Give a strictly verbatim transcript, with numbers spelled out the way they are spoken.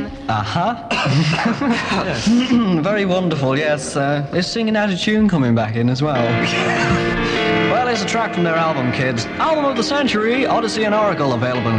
Uh-huh. Very wonderful, yes. Uh, is Singing Out of Tune coming back in as well? Well, it's a track from their album, kids. Album of the Century, Odyssey and Oracle, available